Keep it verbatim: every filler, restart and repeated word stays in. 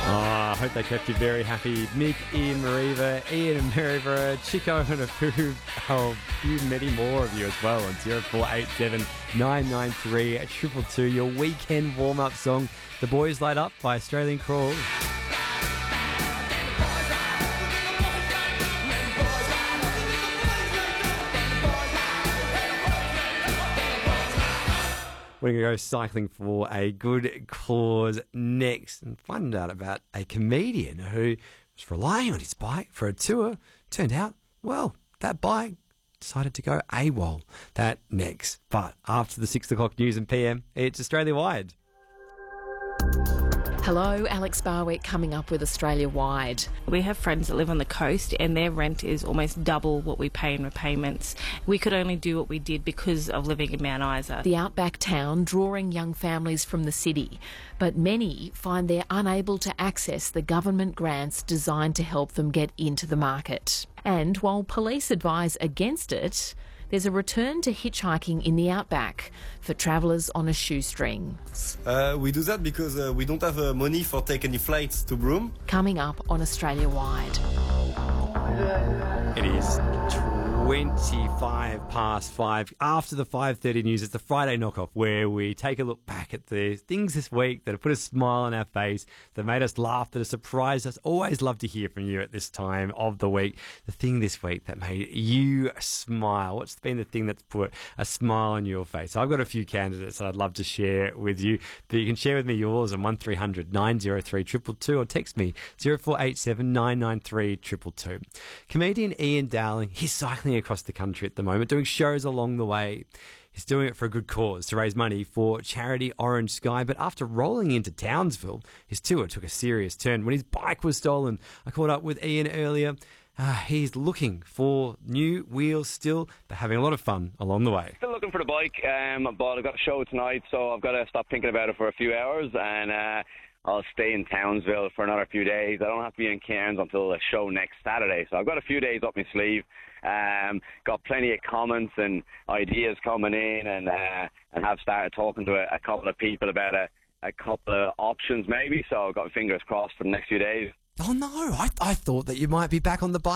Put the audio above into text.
Oh, I hope they kept you very happy. Mick, Ian Mariva, Ian and Maryborough, Chico and a few, oh, few many more of you as well on zero four eight seven nine nine three triple two. Your weekend warm-up song, The Boys Light Up by Australian Crawl. We're going to go cycling for a good cause next and find out about a comedian who was relying on his bike for a tour. Turned out, well, that bike decided to go AWOL. That next. But after the six o'clock news and P M, it's Australia Wide. Hello, Alex Barwick coming up with Australia Wide. We have friends that live on the coast and their rent is almost double what we pay in repayments. We could only do what we did because of living in Mount Isa. The outback town drawing young families from the city, but many find they're unable to access the government grants designed to help them get into the market. And while police advise against it, there's a return to hitchhiking in the outback for travellers on a shoestring. Uh, we do that because uh, we don't have uh, money for taking any flights to Broome. Coming up on Australia Wide. It is twenty-five past five. After the five thirty news, it's the Friday knockoff where we take a look back at the things this week that have put a smile on our face, that made us laugh, that have surprised us. Always love to hear from you at this time of the week. The thing this week that made you smile. What's been the thing that's put a smile on your face? I've got a few candidates that I'd love to share with you, but you can share with me yours on one three hundred nine oh three two two two or text me zero four eight seven nine nine three two two two. Comedian Ian Dowling, he's cycling across the country at the moment, doing shows along the way. He's doing it for a good cause, to raise money for charity Orange Sky. But after rolling into Townsville, his tour took a serious turn when his bike was stolen. I caught up with Ian earlier. Uh, he's looking for new wheels still, but having a lot of fun along the way. Still looking for the bike, um, but I've got a show tonight, so I've got to stop thinking about it for a few hours, and uh, I'll stay in Townsville for another few days. I don't have to be in Cairns until the show next Saturday, so I've got a few days up my sleeve. Um, got plenty of comments and ideas coming in, and uh, and have started talking to a, a couple of people about a, a couple of options maybe, so I've got my fingers crossed for the next few days. Oh no, I, I thought that you might be back on the bike.